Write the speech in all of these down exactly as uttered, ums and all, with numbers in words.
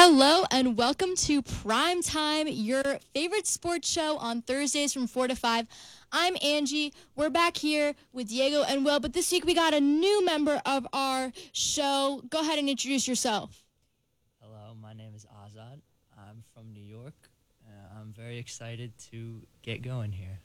Hello and welcome to Prime Time, your favorite sports show on Thursdays from four to five. I'm Angie. We're back here with Diego and Will, but this week we got a new member of our show. Go ahead and introduce yourself. Hello, my name is Azad. I'm from New York. Uh, I'm very excited to get going here.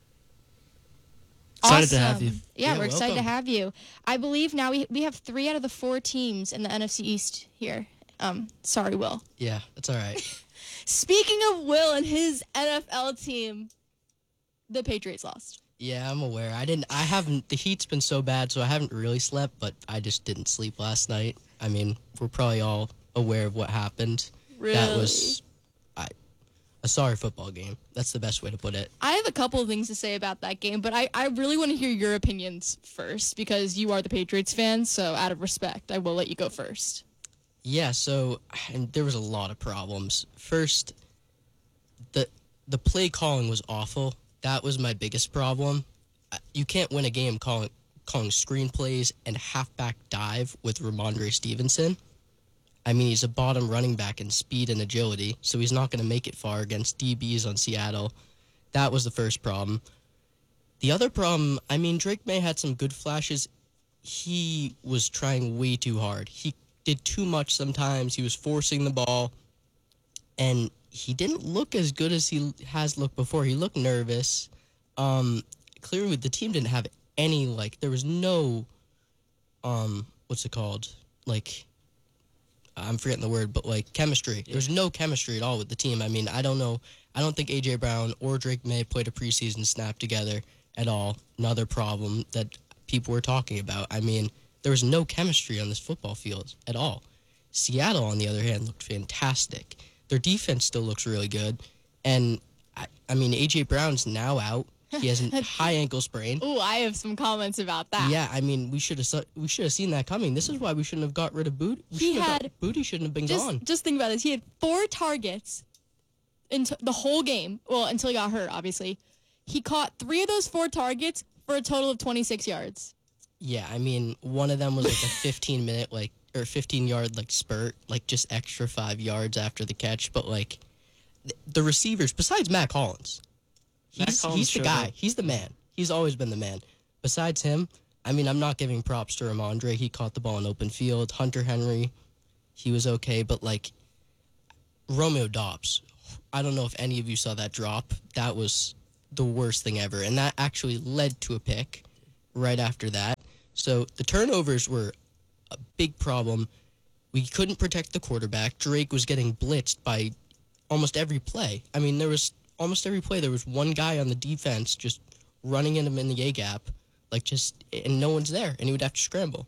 Excited Awesome. to have you. Yeah, Yeah, we're excited welcome. to have you. I believe now we we have three out of the four teams in the N F C East here. Um, sorry, Will. Yeah, that's all right. Speaking of Will and his N F L team, the Patriots lost. Yeah, I'm aware. I didn't. I haven't. The heat's been so bad, so I haven't really slept. But I just didn't sleep last night. I mean, we're probably all aware of what happened. Really? That was, I, a sorry football game. That's the best way to put it. I have a couple of things to say about that game, but I, I really want to hear your opinions first because you are the Patriots fan, so out of respect, I will let you go first. Yeah. So, and there was a lot of problems. First, the the play calling was awful. That was my biggest problem. Uh, You can't win a game calling calling screenplays and halfback dive with Ramondre Stevenson. I mean, he's a bottom running back in speed and agility, so he's not going to make it far against D Bs on Seattle. That was the first problem. The other problem, I mean, Drake May had some good flashes. He was trying way too hard. He did too much sometimes. He was forcing the ball, and he didn't look as good as he has looked before. He looked nervous. Um, clearly, the team didn't have any, like, there was no, um, what's it called? Like, I'm forgetting the word, but like chemistry. Yeah. There's no chemistry at all with the team. I mean, I don't know. I don't think A J Brown or Drake May played a preseason snap together at all. Another problem that people were talking about. I mean, there was no chemistry on this football field at all. Seattle, on the other hand, looked fantastic. Their defense still looks really good. And, I, I mean, A J Brown's now out. He has a high ankle sprain. Ooh, I have some comments about that. Yeah, I mean, we should have we should have seen that coming. This is why we shouldn't have got rid of Booty. He had- Booty shouldn't have been Just, gone. just think about this. He had four targets in t- the whole game. Well, until he got hurt, obviously. He caught three of those four targets for a total of twenty-six yards. Yeah, I mean, one of them was like a fifteen minute like or fifteen yard like spurt, like just extra five yards after the catch. But like th- the receivers, besides Matt Collins, Matt he's Collins he's the showed guy. up. He's the man. He's always been the man. Besides him, I mean, I'm not giving props to Ramondre. He caught the ball in open field. Hunter Henry, he was okay, but like Romeo Dobbs, I don't know if any of you saw that drop. That was the worst thing ever, and that actually led to a pick right after that. So the turnovers were a big problem. We couldn't protect the quarterback. Drake was getting blitzed by almost every play. I mean, there was almost every play, there was one guy on the defense just running at him in the A-gap, like just, and no one's there, and he would have to scramble.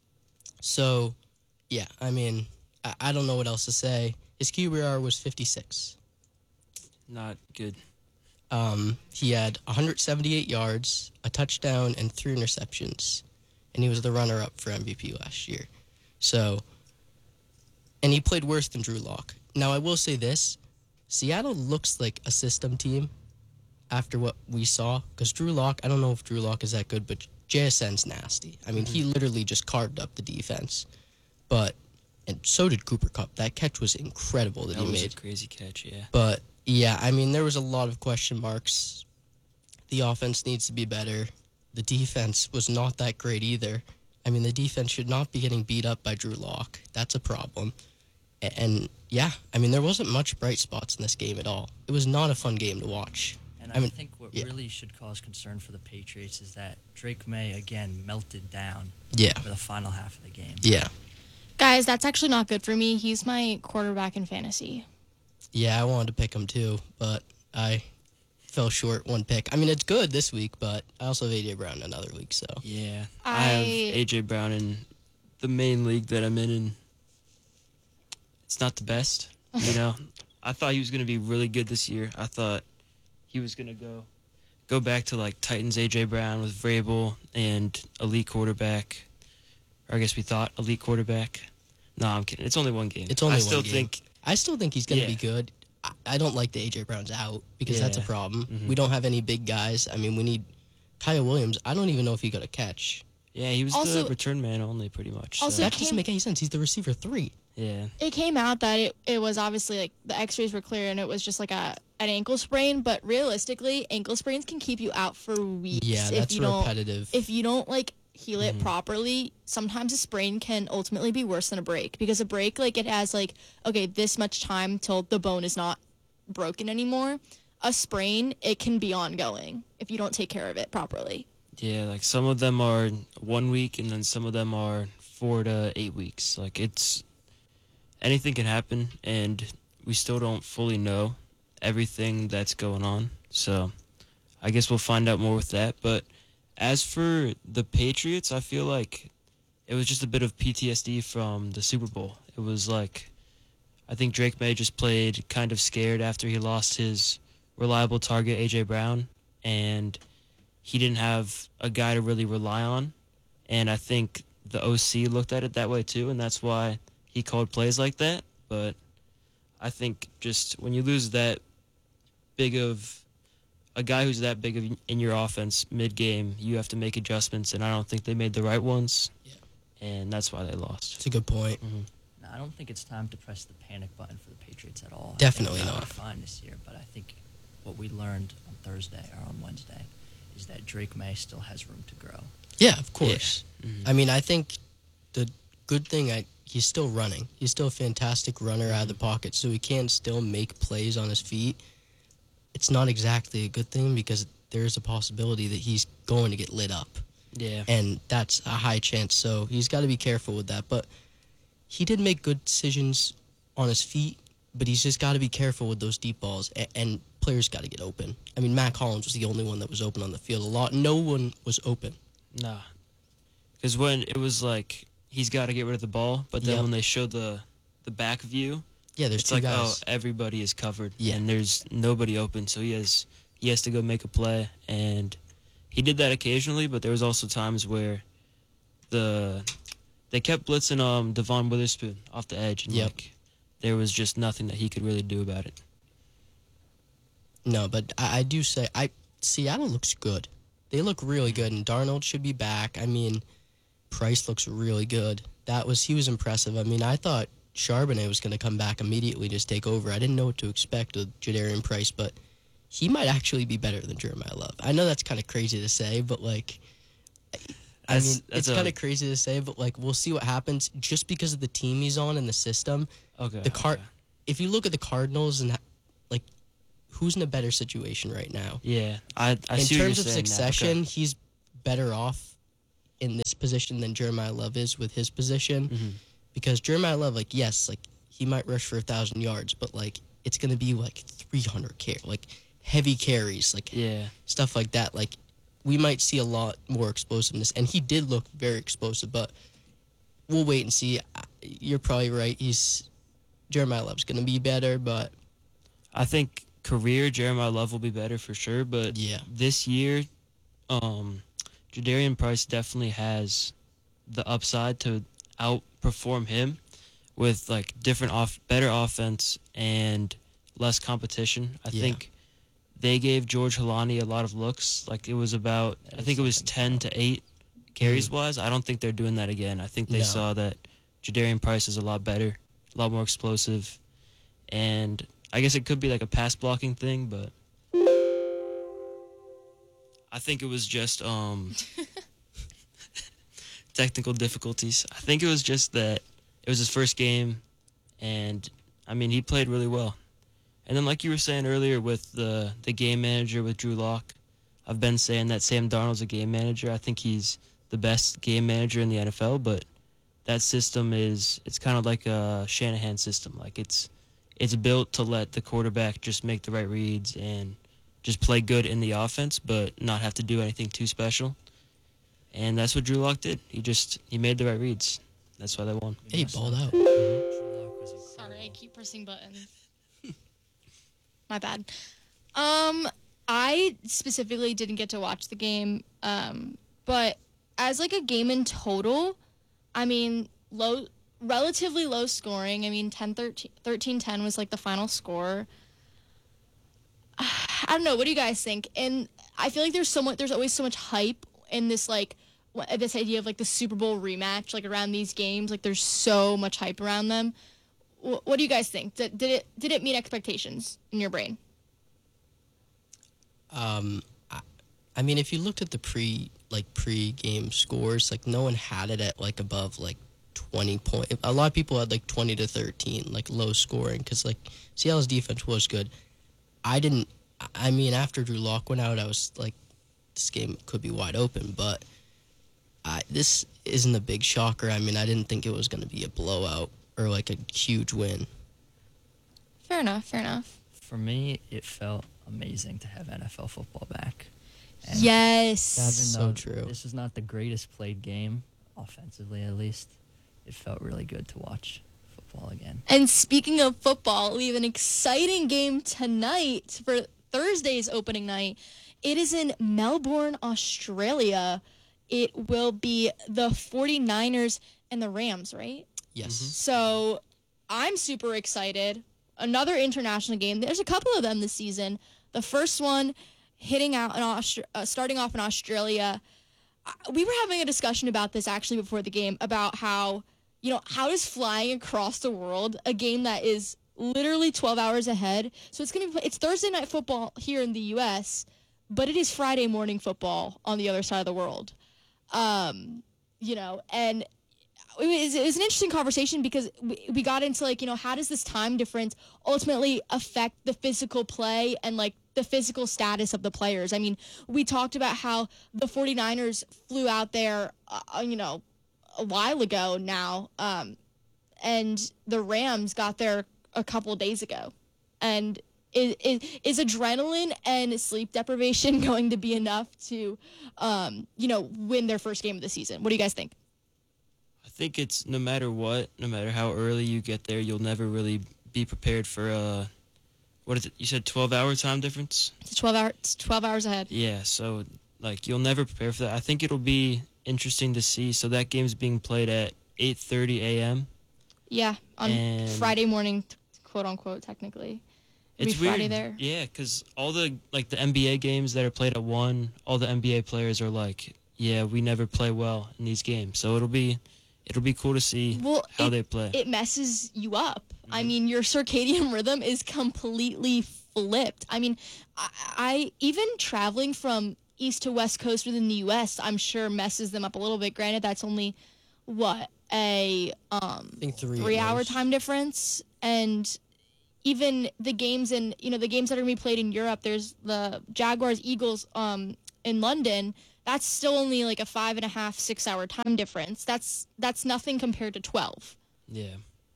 So, yeah, I mean, I, I don't know what else to say. His Q B R was fifty-six. Not good. Um, he had one hundred seventy-eight yards, a touchdown, and three interceptions. And he was the runner-up for M V P last year. So, and he played worse than Drew Lock. Now, I will say this. Seattle looks like a system team after what we saw. Because Drew Lock, I don't know if Drew Lock is that good, but J S N's nasty. I mean, Mm-hmm. he literally just carved up the defense. But, and so did Cooper Kupp. That catch was incredible that, That he was made. a crazy catch, yeah. But, yeah, I mean, there was a lot of question marks. The offense needs to be better. The defense was not that great either. I mean, the defense should not be getting beat up by Drew Lock. That's a problem. A- And, yeah, I mean, there wasn't much bright spots in this game at all. It was not a fun game to watch. And I, I mean, think what yeah. really should cause concern for the Patriots is that Drake May, again, melted down Yeah, for the final half of the game. yeah. Guys, that's actually not good for me. He's my quarterback in fantasy. Yeah, I wanted to pick him too, but I fell short one pick. I mean, it's good this week, but I also have A J Brown another week, so. Yeah, I, I- have A J Brown in the main league that I'm in, and it's not the best. You know, I thought he was going to be really good this year. I thought he was going to go go back to like Titans A J Brown with Vrabel and elite quarterback. Or I guess we thought elite quarterback. No, I'm kidding. It's only one game. It's only I one still game. think I still think he's going to Yeah. be good. I, I don't like the A J Brown's out because that's a Yeah. problem. Mhm. We don't have any big guys. I mean, we need Kyle Williams. I don't even know if he got a catch. yeah, he was Also- the return man only pretty much. also- so. That came- doesn't make any sense. He's the receiver three. Yeah. it came out that it, it was obviously like the x-rays were clear and it was just like a an ankle sprain, but realistically ankle sprains can keep you out for weeks Yeah, if that's you don't repetitive. if you don't like heal it properly. Sometimes a sprain can ultimately be worse than a break, because a break, like, it has like, okay, this much time till the bone is not broken anymore. A sprain, it can be ongoing if you don't take care of it properly. Yeah, like some of them are one week and then some of them are four to eight weeks. Like it's anything can happen, and we still don't fully know everything that's going on. So I guess we'll find out more with that. But as for the Patriots, I feel like it was just a bit of P T S D from the Super Bowl. It was like, I think Drake May just played kind of scared after he lost his reliable target, A J. Brown, and he didn't have a guy to really rely on. And I think the O C looked at it that way too, and that's why he called plays like that. But I think just when you lose that big of a guy who's that big of in your offense mid-game, you have to make adjustments, and I don't think they made the right ones. Yeah. And that's why they lost. It's a good point. Mm-hmm. No, I don't think it's time to press the panic button for the Patriots at all. Definitely I think not. they're fine this year, but I think what we learned on Thursday or on Wednesday is that Drake May still has room to grow. Yeah, of course. Mhm. I mean, I think the good thing, I he's still running. He's still a fantastic runner out of the pocket, so he can still make plays on his feet. It's not exactly a good thing because there's a possibility that he's going to get lit up, Yeah. and that's a high chance. So he's got to be careful with that. But he did make good decisions on his feet, but he's just got to be careful with those deep balls, and, and players got to get open. I mean, Matt Collins was the only one that was open on the field. A lot, no one was open. Nah. Because when it was like, he's got to get rid of the ball, but then Yep. when they show the the back view, Yeah, there's it's two like, guys. oh, everybody is covered. Yeah. And there's nobody open, so he has he has to go make a play. And he did that occasionally, but there was also times where the they kept blitzing um Devon Witherspoon off the edge, and Yep. like there was just nothing that he could really do about it. No, but I, I do say I Seattle looks good. They look really good, and Darnold should be back. I mean, Price looks really good. That was he was impressive. I mean, I thought Charbonnet was going to come back immediately, just take over. I didn't know what to expect with Jadarian Price, but he might actually be better than Jeremiah Love. I know that's kind of crazy to say, but like, I That's- mean, that's it's a- kind of crazy to say, but like, we'll see what happens. Just because of the team he's on and the system, Okay. the car. okay. If you look at the Cardinals and like, who's in a better situation right now? Yeah, I I in see what terms you're of saying now. succession, Okay. he's better off in this position than Jeremiah Love is with his position. Mhm. Because Jeremiah Love, like, yes, like he might rush for a thousand yards, but like it's gonna be like three hundred carry, like heavy carries, like Yeah. stuff like that. Like we might see a lot more explosiveness, and he did look very explosive. But we'll wait and see. I- You're probably right. He's Jeremiah Love's gonna be better, but I think career Jeremiah Love will be better for sure, but yeah, this year, um, Jadarian Price definitely has the upside to outperform him with like different off, better offense and less competition. I Yeah. think they gave George Halani a lot of looks. Like it was about, That I is think it was something ten to eight carries wise. I don't think they're doing that again. I think they No. saw that Jadarian Price is a lot better, a lot more explosive, and I guess it could be like a pass blocking thing, but I think it was just um technical difficulties. I think it was just that it was his first game, and I mean he played really well. And then like you were saying earlier with the the game manager with Drew Lock, I've been saying that Sam Darnold's a game manager. I think he's the best game manager in the N F L, but that system is it's kind of like a Shanahan system. Like it's it's built to let the quarterback just make the right reads and just play good in the offense, but not have to do anything too special. And that's what Drew Lock did. He just he made the right reads. That's why they won. he balled out. Drew Lock was incredible. Sorry, I keep pressing buttons. My bad. Um, I specifically didn't get to watch the game, um, but as like a game in total, I mean, low, relatively low scoring. I mean, ten thirteen, thirteen ten was like the final score. I don't know. What do you guys think? And I feel like there's so much, there's always so much hype in this like wh- this idea of like the Super Bowl rematch, like around these games. Like there's so much hype around them. Wh- what do you guys think? Did, did it did it meet expectations in your brain? Um, I, I mean, if you looked at the pre like pre-game scores, like no one had it at like above like twenty point. A lot of people had like twenty to thirteen, like low scoring, because like Seattle's defense was good. I didn't. I mean, after Drew Lock went out, I was like, this game could be wide open, but I, this isn't a big shocker. I mean, I didn't think it was going to be a blowout or like a huge win. Fair enough. Fair enough. For me, it felt amazing to have N F L football back. And Yes. even So though true. This was not the greatest played game, offensively at least. It felt really good to watch football again. And speaking of football, we have an exciting game tonight for Thursday's opening night. It is in Melbourne, Australia. It will be the 49ers and the Rams, right? Yes. So I'm super excited. Another international game. There's a couple of them this season. The first one hitting out in Aust- uh, starting off in Australia. Uh, We were having a discussion about this actually before the game about how, you know, how is flying across the world a game that is literally twelve hours ahead. So it's going to be it's Thursday night football here in the U S, but it is Friday morning football on the other side of the world. Um, you know, and it was, it was an interesting conversation because we, we got into like, you know, how does this time difference ultimately affect the physical play and like the physical status of the players? I mean, we talked about how the 49ers flew out there, uh, you know, a while ago now, um, and the Rams got there a couple of days ago. And is, is, is adrenaline and sleep deprivation going to be enough to, um, you know, win their first game of the season? What do you guys think? I think it's no matter what, no matter how early you get there, you'll never really be prepared for uh, what is it? You said twelve hour time difference? It's twelve hour, it's twelve hours ahead. Yeah, so like you'll never prepare for that. I think it'll be interesting to see. So that game's being played at eight thirty a.m. Yeah, on And- Friday morning, t- quote unquote, technically. It'll It's be Friday weird. there. Yeah, because all the like the N B A games that are played at one, all the N B A players are like, yeah, we never play well in these games. So it'll be it'll be cool to see Well, how it, they play. it messes you up. I mean, your circadian rhythm is completely flipped. I mean, I, I even traveling from east to west coast within the U S, I'm sure messes them up a little bit. Granted, that's only what a um I think three. three at hour most. time difference. And even the games in you know the games that are gonna be played in Europe, there's the Jaguars Eagles um in London. That's still only like a five and a half six hour time difference. That's that's nothing compared to twelve. Yeah.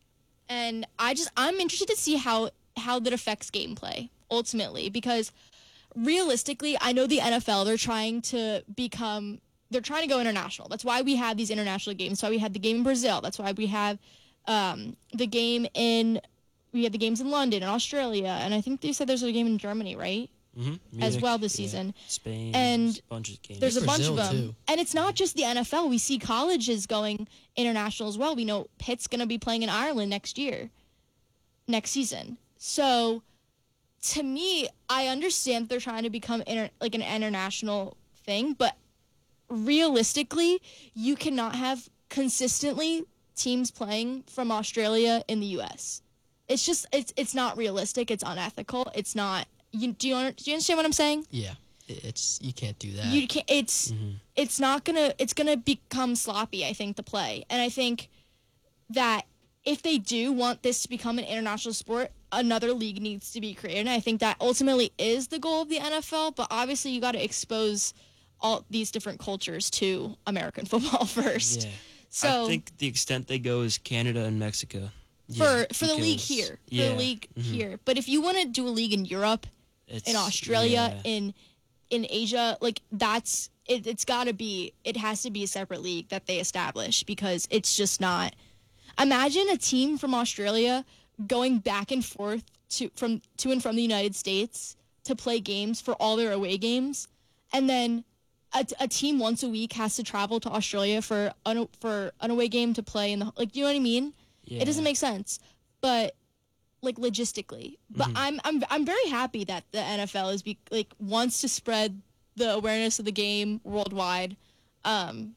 And I just I'm interested to see how how that affects gameplay ultimately, because realistically, I know the N F L, they're trying to become they're trying to go international. That's why we have these international games. That's why we had the game in Brazil. That's why we have um, the game in we have the games in London and Australia, and I think they said there's a game in Germany, right? Mm-hmm. As well this season. Spain. And there's a bunch of games. There's a bunch of Brazil, them. too. And it's not just the N F L. We see colleges going international as well. We know Pitt's going to be playing in Ireland next year, next season. So to me, I understand they're trying to become inter- like an international thing, but realistically, you cannot have consistently teams playing from Australia in the U S. It's just it's it's not realistic. It's unethical. It's not. You do you under, do you understand what I'm saying? Yeah, it- it's you can't do that. You can't. It's it's not gonna. It's gonna become sloppy. I think to play, and I think that if they do want this to become an international sport, another league needs to be created. And I think that ultimately is the goal of the N F L. But obviously, you got to expose all these different cultures to American football first. Yeah. So I think the extent they go is Canada and Mexico. for for the league because- here, for yeah, the league mhm. here. But if you want to do a league in Europe, It's, in Australia, yeah. in in Asia, like that's it, it's got to be it has to be a separate league that they establish, because it's just not. Imagine a team from Australia going back and forth to from to and from the United States to play games for all their away games, and then a, a team once a week has to travel to Australia for an, for an away game to play in the like. You know what I mean? Yeah. It doesn't make sense, but like logistically. But Mhm. I'm I'm I'm very happy that the N F L is be, like wants to spread the awareness of the game worldwide. Um,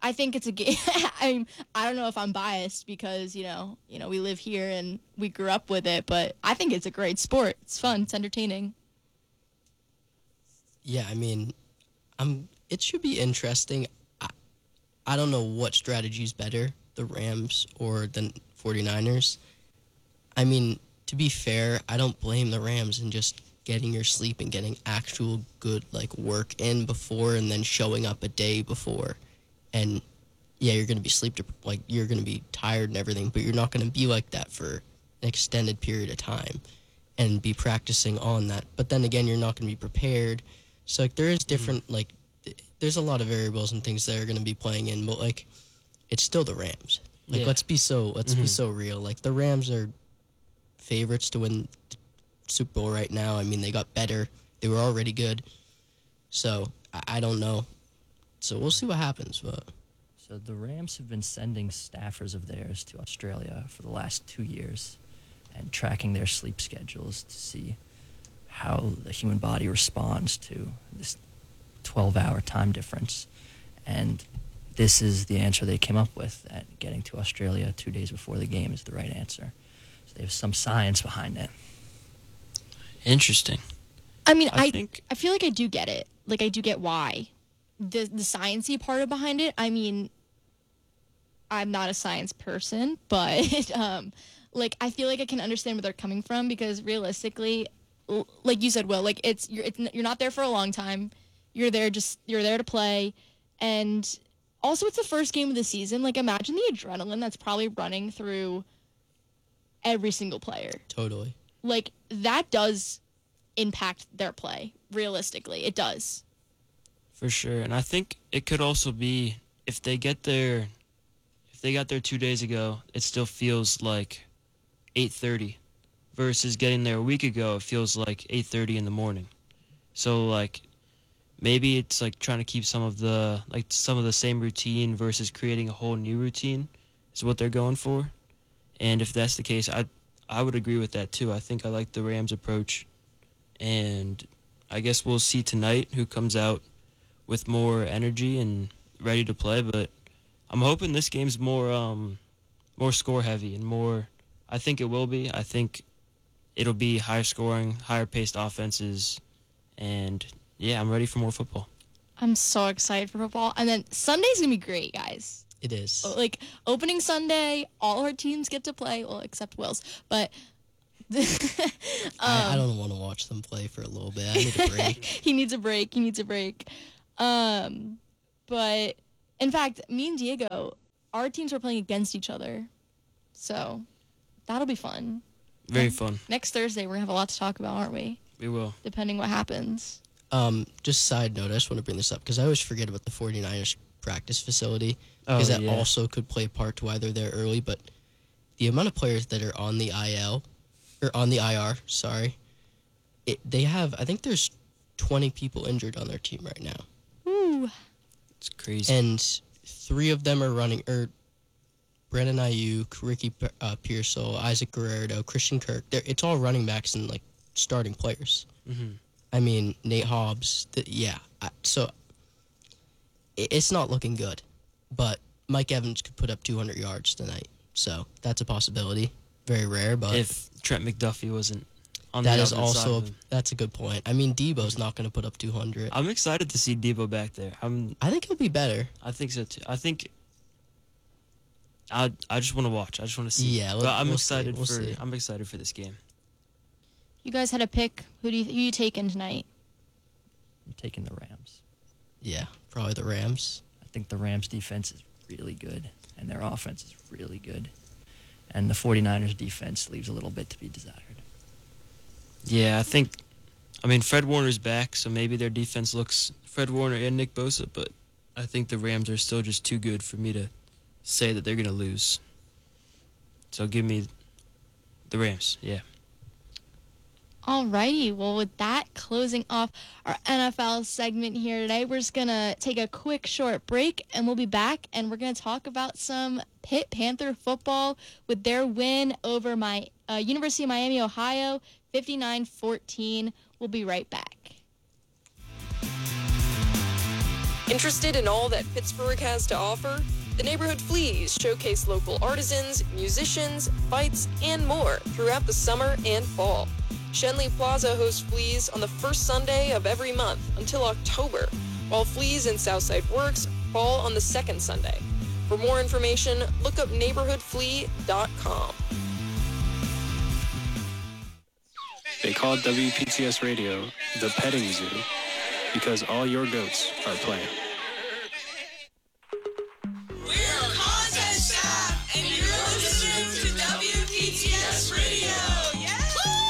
I think it's a game. I I don't know if I'm biased because you know you know we live here and we grew up with it, but I think it's a great sport. It's fun. It's entertaining. Yeah, I mean, I'm. It should be interesting. I, I don't know what strategy is better, the Rams or the 49ers. I mean, to be fair, I don't blame the Rams in just getting your sleep and getting actual good like work in before and then showing up a day before. And yeah, you're going to be sleep dep- like you're going to be tired and everything, but you're not going to be like that for an extended period of time and be practicing on that. But then again, you're not going to be prepared. So like there is different like th- there's a lot of variables and things that are going to be playing in, but like it's still the Rams. Like Yeah. let's be so let's be Mhm. so real. Like the Rams are favorites to win the Super Bowl right now. I mean, they got better. They were already good. So I, I don't know. So we'll see what happens, but So the Rams have been sending staffers of theirs to Australia for the last two years and tracking their sleep schedules to see how the human body responds to this twelve-hour time difference. And this is the answer they came up with, that getting to Australia two days before the game is the right answer. So they have some science behind it. Interesting. I mean, I I think- I feel like I do get it. Like I do get why the the sciencey part behind it. I mean, I'm not a science person, but um, like I feel like I can understand where they're coming from because realistically, l- like you said, Will, like it's you're it's, n- you're not there for a long time. You're there just you're there to play, and also it's the first game of the season. Like imagine the adrenaline that's probably running through every single player. totally. Like that does impact their play. Realistically, it does. For sure. And I think it could also be if they get there if they got there two days ago, it still feels like eight thirty versus getting there a week ago, it feels like eight thirty in the morning. So like maybe it's like trying to keep some of the like some of the same routine versus creating a whole new routine is what they're going for. And if that's the case, I I would agree with that too. I think I like the Rams approach. And I guess we'll see tonight who comes out with more energy and ready to play, but I'm hoping this game's more um more score heavy and more I think it will be. I think it'll be higher scoring, higher paced offenses, and yeah, I'm ready for more football. I'm so excited for football. And then Sunday's gonna be great, guys. It is. Like opening Sunday, all our teams get to play, well, except Will's. But um, I, I don't want to watch them play for a little bit. I need a break. he needs a break. He needs a break. Um, but in fact, me and Diego, our teams are playing against each other, so that'll be fun. Very Yeah. fun. Next Thursday, we're gonna have a lot to talk about, aren't we? We will. Depending what happens. Um, just side note, I just want to bring this up because I always forget about the 49ers practice facility Oh, because that yeah. also could play a part to why they're there early. But the amount of players that are on the I L or on the I R, sorry, it, they have. I think there's twenty people injured on their team right now, Ooh. It's crazy. and three of them are running. Or Brandon Ayuk, Ricky P- uh, Pearsall, Isaac Guerrero, Christian Kirk. They're, it's all running backs and like starting players. hmm I mean, Nate Hobbs, th- yeah. I, so i- it's not looking good, but Mike Evans could put up two hundred yards tonight. So that's a possibility. Very rare, but If Trent McDuffie wasn't on that the is opposite side also of him. that's a good point. I mean, Debo's not going to put up two hundred. I'm excited to see Debo back there. I'm. I think he'll be better. I think so too. I think. I I just want to watch. I just want to see. Yeah, but I'm we'll see, excited we'll for. see. I'm excited for this game. You guys had a pick. Who do you who you taking tonight? I'm taking the Rams. Yeah, probably the Rams. I think the Rams defense is really good, and their offense is really good. And the 49ers defense leaves a little bit to be desired. Yeah, I think. I mean, Fred Warner's back, so maybe their defense looks Fred Warner and Nick Bosa, but I think the Rams are still just too good for me to say that they're going to lose. So give me the Rams. Yeah. Alrighty, well, with that, closing off our N F L segment here today, we're just going to take a quick short break, and we'll be back, and we're going to talk about some Pitt Panther football with their win over my uh, University of Miami, Ohio, fifty-nine fourteen. We'll be right back. Interested in all that Pittsburgh has to offer? The Neighborhood Fleas showcase local artisans, musicians, fights, and more throughout the summer and fall. Shenley Plaza hosts Fleas on the first Sunday of every month until October, while Fleas and Southside Works fall on the second Sunday. For more information, look up neighborhood flea dot com. They call W P T S Radio the petting zoo because all your goats are playing. We're content staff, and you're listening to W P T S Radio. Yeah!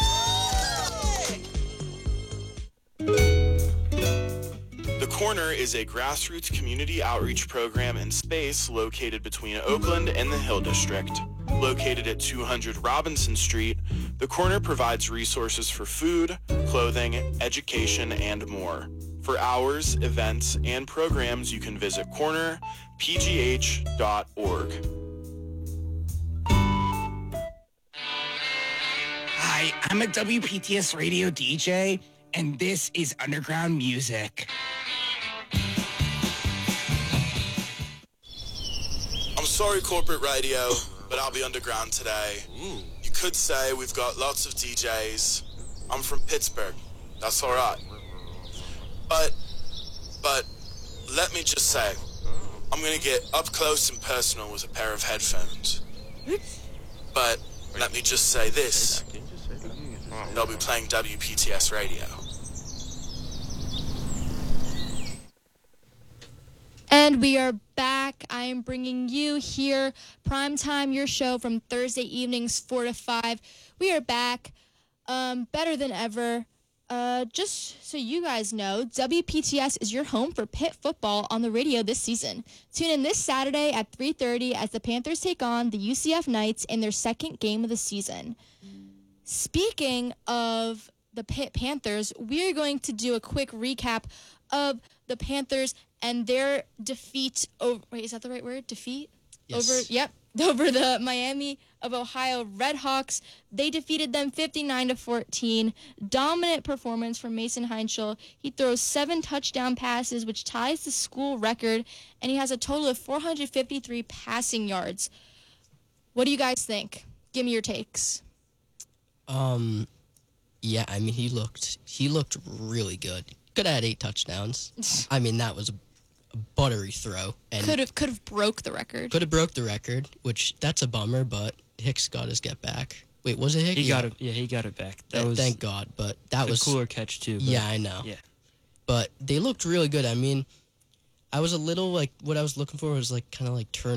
The Corner is a grassroots community outreach program and space located between Oakland and the Hill District. Located at two hundred Robinson Street, The Corner provides resources for food, clothing, education, and more. For hours, events, and programs, you can visit corner p g h dot org. Hi, I'm a W P T S radio D J, and this is underground music. I'm sorry, corporate radio, but I'll be underground today. You could say we've got lots of D Js. I'm from Pittsburgh. That's all right. But, but, let me just say, I'm going to get up close and personal with a pair of headphones. But, let me just say this. They'll be playing W P T S radio. And we are back. I am bringing you here, Primetime, your show from Thursday evenings, four to five. We are back, um, better than ever. Uh, just so you guys know, W P T S is your home for Pitt football on the radio this season. Tune in this Saturday at three thirty as the Panthers take on the U C F Knights in their second game of the season. Speaking of the Pitt Panthers, we are going to do a quick recap of the Panthers and their defeat over, wait, is that the right word? Defeat? Yes. Over, yep, over the Miami of Ohio Redhawks. They defeated them fifty-nine to fourteen. Dominant performance from Mason Heinschel. He throws seven touchdown passes, which ties the school record, and he has a total of four hundred fifty-three passing yards. What do you guys think? Give me your takes. Um, yeah, I mean, he looked he looked really good. Could have had eight touchdowns. I mean, that was a, a buttery throw, and Could have could have broke the record. could have broke the record, which that's a bummer. But Hicks got his get back. Wait, was it Hicks? He got it. Yeah, he got it back. That Th- was Thank God, but that the was cooler catch too. But Yeah, I know. Yeah. But they looked really good. I mean, I was a little like what I was looking for was like kind of like turn